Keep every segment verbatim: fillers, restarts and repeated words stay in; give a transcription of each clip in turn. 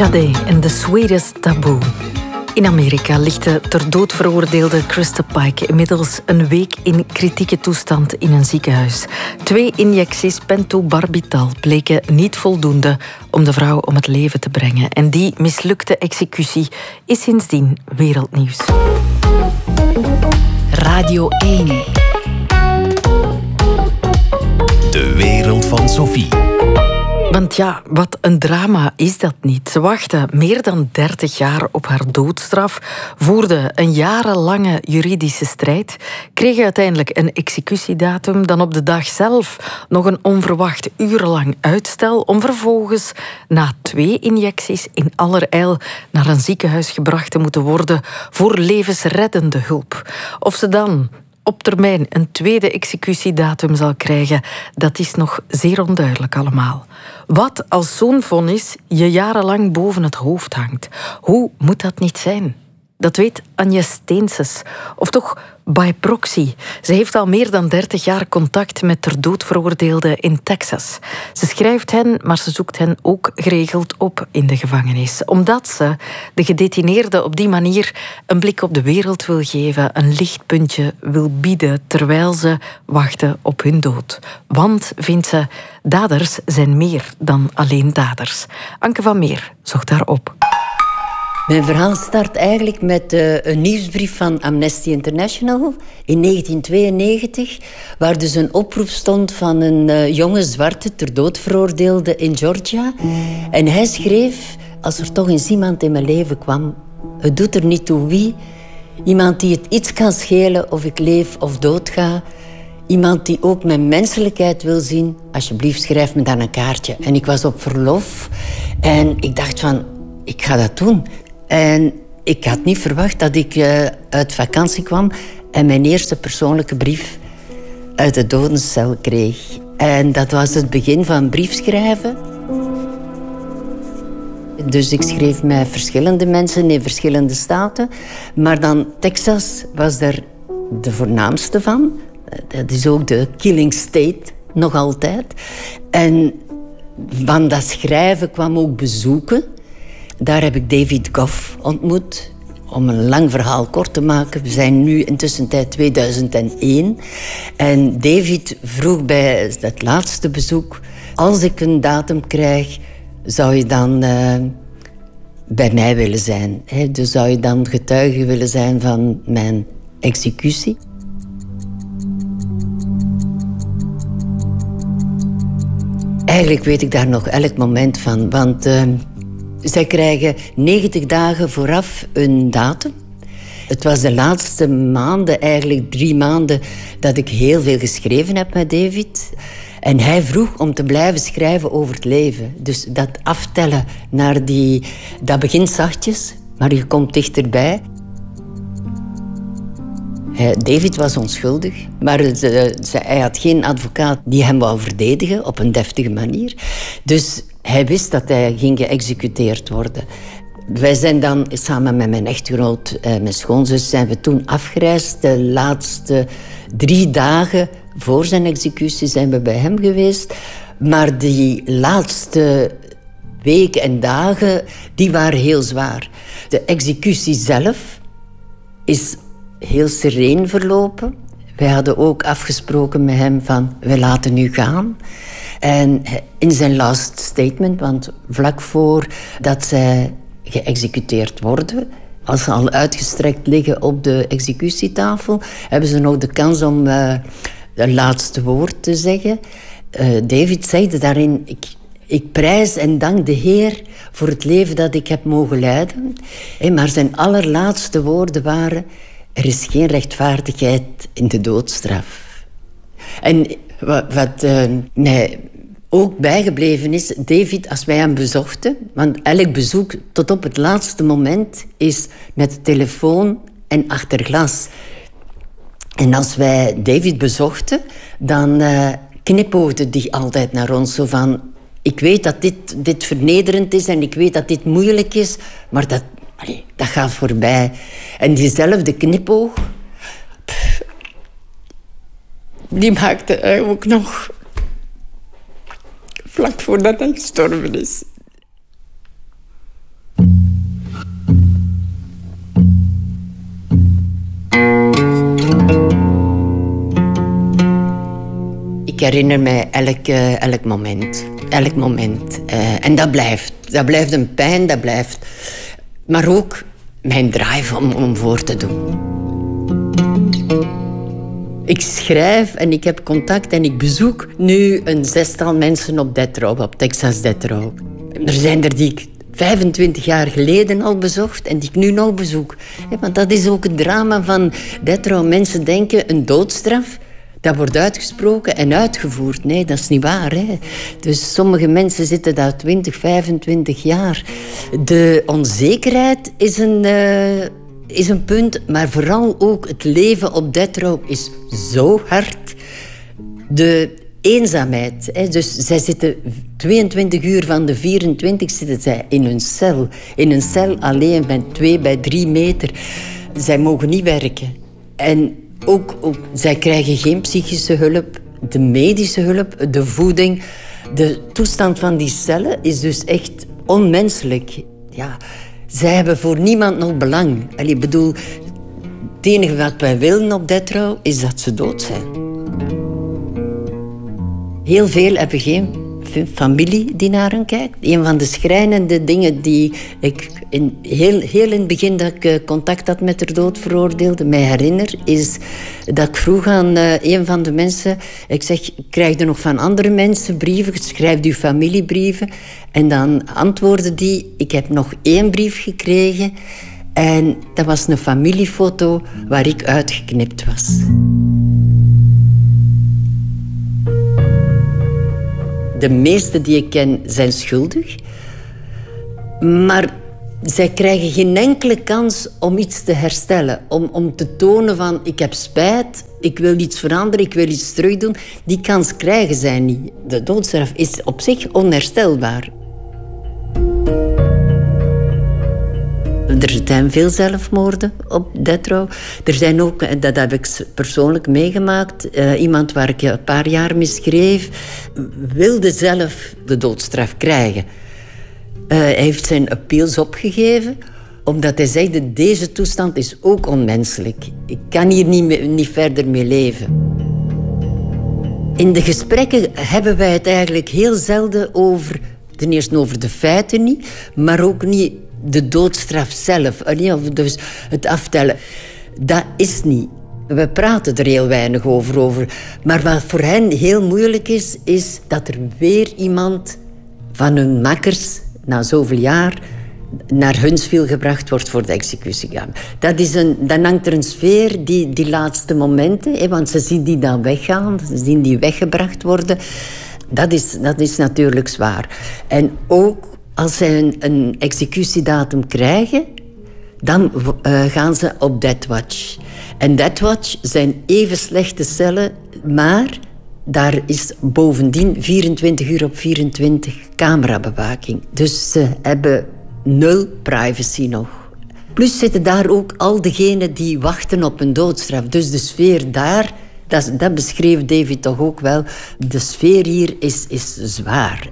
Sade en The Sweetest Taboo. In Amerika ligt de ter dood veroordeelde Krista Pike inmiddels een week in kritieke toestand in een ziekenhuis. Twee injecties pentobarbital bleken niet voldoende om de vrouw om het leven te brengen. En die mislukte executie is sindsdien wereldnieuws. Radio één. De wereld van Sophie. Want ja, wat een drama is dat niet. Ze wachtte meer dan dertig jaar op haar doodstraf, voerde een jarenlange juridische strijd, kreeg uiteindelijk een executiedatum, dan op de dag zelf nog een onverwacht urenlang uitstel, om vervolgens na twee injecties in allerijl naar een ziekenhuis gebracht te moeten worden voor levensreddende hulp. Of ze dan op termijn een tweede executiedatum zal krijgen, dat is nog zeer onduidelijk allemaal. Wat als zo'n vonnis je jarenlang boven het hoofd hangt? Hoe moet dat niet zijn? Dat weet Anja Steenses, of toch by proxy. Ze heeft al meer dan dertig jaar contact met ter dood veroordeelden in Texas. Ze schrijft hen, maar ze zoekt hen ook geregeld op in de gevangenis. Omdat ze de gedetineerden op die manier een blik op de wereld wil geven, een lichtpuntje wil bieden, terwijl ze wachten op hun dood. Want, vindt ze, daders zijn meer dan alleen daders. Anke van Meer zocht daarop. Mijn verhaal start eigenlijk met uh, een nieuwsbrief van Amnesty International in negentien tweeënnegentig, waar dus een oproep stond van een uh, jonge zwarte ter dood veroordeelde in Georgia. En hij schreef, als er toch eens iemand in mijn leven kwam, het doet er niet toe wie, iemand die het iets kan schelen of ik leef of doodga, iemand die ook mijn menselijkheid wil zien, alsjeblieft schrijf me dan een kaartje. En ik was op verlof en ik dacht van, ik ga dat doen. En ik had niet verwacht dat ik uh, uit vakantie kwam en mijn eerste persoonlijke brief uit de dodencel kreeg. En dat was het begin van briefschrijven. Dus ik schreef met verschillende mensen in verschillende staten. Maar dan Texas was er de voornaamste van. Dat is ook de killing state, nog altijd. En van dat schrijven kwam ook bezoeken. Daar heb ik David Goff ontmoet. Om een lang verhaal kort te maken. We zijn nu intussen tijd tweeduizend één. En David vroeg bij het laatste bezoek, als ik een datum krijg, zou je dan uh, bij mij willen zijn? Hè? Dus zou je dan getuige willen zijn van mijn executie? Eigenlijk weet ik daar nog elk moment van. Want Uh, zij krijgen negentig dagen vooraf een datum. Het was de laatste maanden, eigenlijk drie maanden, dat ik heel veel geschreven heb met David. En hij vroeg om te blijven schrijven over het leven. Dus dat aftellen naar die... Dat begint zachtjes, maar je komt dichterbij. David was onschuldig, maar hij had geen advocaat die hem wou verdedigen op een deftige manier. Dus hij wist dat hij ging geëxecuteerd worden. Wij zijn dan samen met mijn echtgenoot en mijn schoonzus zijn we toen afgereisd. De laatste drie dagen voor zijn executie zijn we bij hem geweest. Maar die laatste weken en dagen, die waren heel zwaar. De executie zelf is heel sereen verlopen. Wij hadden ook afgesproken met hem van, we laten nu gaan. En in zijn last statement, want vlak voor dat zij geëxecuteerd worden, als ze al uitgestrekt liggen op de executietafel, hebben ze nog de kans om uh, het laatste woord te zeggen. Uh, David zeide daarin, ik, ik prijs en dank de Heer voor het leven dat ik heb mogen leiden. Hey, maar zijn allerlaatste woorden waren, er is geen rechtvaardigheid in de doodstraf. En wat, wat uh, mij ook bijgebleven is, David, als wij hem bezochten, want elk bezoek tot op het laatste moment is met de telefoon en achter glas. En als wij David bezochten, dan uh, knipoogde die altijd naar ons, zo van, ik weet dat dit, dit vernederend is en ik weet dat dit moeilijk is, maar dat, allee, dat gaat voorbij. En diezelfde knipoog, pff, die maakte hij ook nog vlak voordat hij gestorven is. herinner mij elk, uh, elk moment. Elk moment. Uh, en dat blijft. Dat blijft een pijn, dat blijft. Maar ook mijn drive om, om voor te doen. Ik schrijf en ik heb contact en ik bezoek nu een zestal mensen op Death Row, op Texas Death Row. Er zijn er die ik vijfentwintig jaar geleden al bezocht en die ik nu nog bezoek. Ja, want dat is ook het drama van Death Row. Mensen denken een doodstraf, dat wordt uitgesproken en uitgevoerd. Nee, dat is niet waar. Hè? Dus sommige mensen zitten daar twintig, vijfentwintig jaar. De onzekerheid is een, uh, is een punt, maar vooral ook het leven op Death Row is zo hard. De eenzaamheid. Hè? Dus zij zitten tweeëntwintig uur van de vierentwintig zitten zij in hun cel. In een cel alleen met twee bij drie meter. Zij mogen niet werken. En ook, ook, zij krijgen geen psychische hulp. De medische hulp, de voeding. De toestand van die cellen is dus echt onmenselijk. Ja, zij hebben voor niemand nog belang. Allee, ik bedoel, het enige wat wij willen op Death Row is dat ze dood zijn. Heel veel hebben geen familie die naar hen kijkt. Een van de schrijnende dingen die ik in, heel, heel in het begin dat ik contact had met de doodveroordeelde mij herinner, is dat ik vroeg aan uh, een van de mensen, ik zeg, krijg je nog van andere mensen brieven? Schrijf je familiebrieven? En dan antwoordde die, ik heb nog één brief gekregen en dat was een familiefoto waar ik uitgeknipt was. De meesten die ik ken zijn schuldig. Maar zij krijgen geen enkele kans om iets te herstellen. Om, om te tonen van, ik heb spijt, ik wil iets veranderen, ik wil iets terugdoen. Die kans krijgen zij niet. De doodstraf is op zich onherstelbaar. Er zijn veel zelfmoorden op Death Row. Er zijn ook, dat heb ik persoonlijk meegemaakt, uh, iemand waar ik een paar jaar mee schreef, wilde zelf de doodstraf krijgen. Uh, hij heeft zijn appeals opgegeven, omdat hij zei, deze toestand is ook onmenselijk. Ik kan hier niet, mee, niet verder mee leven. In de gesprekken hebben wij het eigenlijk heel zelden over, ten eerste over de feiten niet, maar ook niet de doodstraf zelf, dus het aftellen. Dat is niet. We praten er heel weinig over, over. Maar wat voor hen heel moeilijk is, is dat er weer iemand van hun makkers, na zoveel jaar, naar Huntsville gebracht wordt voor de executiegang. Dat is een, dan hangt er een sfeer, die, die laatste momenten, hè, want ze zien die dan weggaan, ze zien die weggebracht worden. Dat is, dat is natuurlijk zwaar. En ook als zij een, een executiedatum krijgen, dan uh, gaan ze op Death Watch. En Death Watch zijn even slechte cellen, maar daar is bovendien vierentwintig uur op vierentwintig camerabewaking. Dus ze hebben nul privacy nog. Plus zitten daar ook al degenen die wachten op een doodstraf. Dus de sfeer daar, dat, dat beschreef David toch ook wel, de sfeer hier is, is zwaar.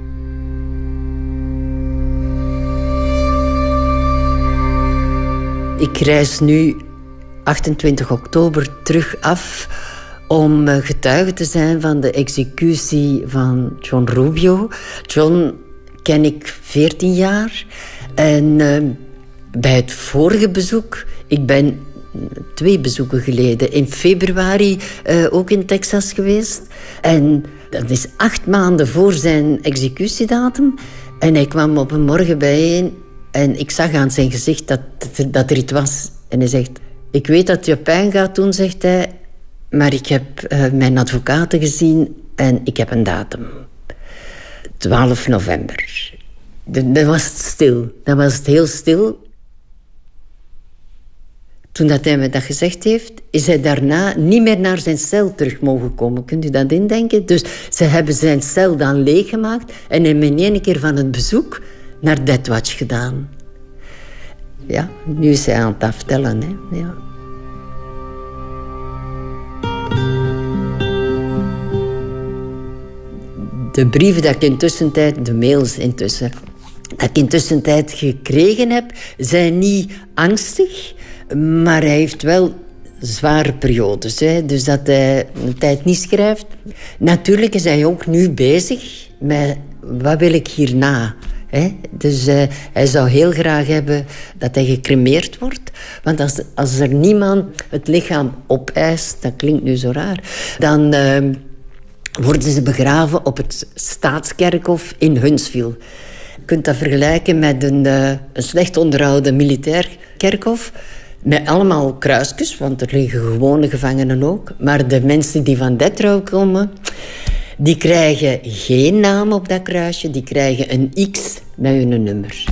Ik reis nu achtentwintig oktober terug af om getuige te zijn van de executie van John Rubio. John ken ik veertien jaar. En uh, bij het vorige bezoek, ik ben twee bezoeken geleden, in februari uh, ook in Texas geweest. En dat is acht maanden voor zijn executiedatum. En hij kwam op een morgen bijeen. En ik zag aan zijn gezicht dat, dat er iets was. En hij zegt, ik weet dat je pijn gaat doen, zegt hij. Maar ik heb uh, mijn advocaten gezien en ik heb een datum. twaalf november. Dan was het stil. Dan was het heel stil. Toen dat hij me dat gezegd heeft, is hij daarna niet meer naar zijn cel terug mogen komen. Kunt u dat indenken? Dus ze hebben zijn cel dan leeggemaakt en hem in één keer van het bezoek naar Death Watch gedaan. Ja, nu is hij aan het aftellen, hè. Ja. De brieven dat ik intussen tijd, de mails intussen, dat ik intussen tijd gekregen heb, zijn niet angstig, maar hij heeft wel zware periodes. Hè. Dus dat hij een tijd niet schrijft. Natuurlijk is hij ook nu bezig met wat wil ik hierna. Hè. Dus uh, hij zou heel graag hebben dat hij gecremeerd wordt. Want als, als er niemand het lichaam opeist, dat klinkt nu zo raar, dan uh, worden ze begraven op het Staatskerkhof in Hunsville. Je kunt dat vergelijken met een, uh, een slecht onderhouden militair kerkhof. Met allemaal kruisjes, want er liggen gewone gevangenen ook. Maar de mensen die van Detrouw komen, die krijgen geen naam op dat kruisje. Die krijgen een X met hun nummer.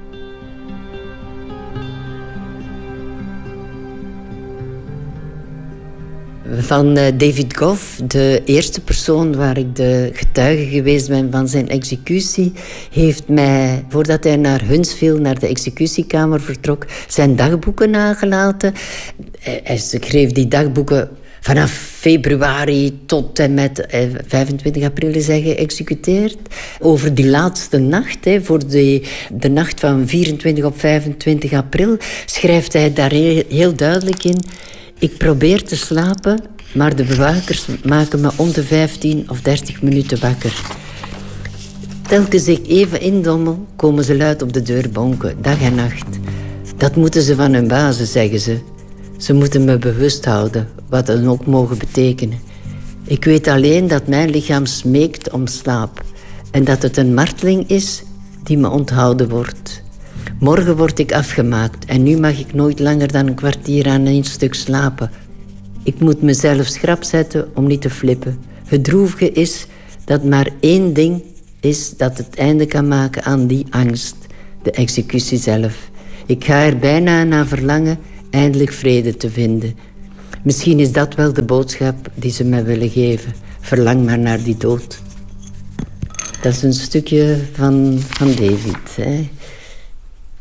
Van David Goff, de eerste persoon waar ik de getuige geweest ben van zijn executie, heeft mij, voordat hij naar Hunsville, naar de executiekamer vertrok, zijn dagboeken nagelaten. Hij schreef die dagboeken vanaf februari tot en met vijfentwintig april is hij geëxecuteerd. Over die laatste nacht, hè, voor de, de nacht van vierentwintig op vijfentwintig april, schrijft hij daar heel, heel duidelijk in: ik probeer te slapen, maar de bewakers maken me om de vijftien of dertig minuten wakker. Telkens ik even indommel, komen ze luid op de deur bonken, dag en nacht. Dat moeten ze van hun bazen, zeggen ze. Ze moeten me bewust houden, wat dat ook mogen betekenen. Ik weet alleen dat mijn lichaam smeekt om slaap en dat het een marteling is die me onthouden wordt. Morgen word ik afgemaakt en nu mag ik nooit langer dan een kwartier aan één stuk slapen. Ik moet mezelf schrap zetten om niet te flippen. Het droevige is dat maar één ding is dat het einde kan maken aan die angst. De executie zelf. Ik ga er bijna naar verlangen eindelijk vrede te vinden. Misschien is dat wel de boodschap die ze mij willen geven. Verlang maar naar die dood. Dat is een stukje van, van David, hè.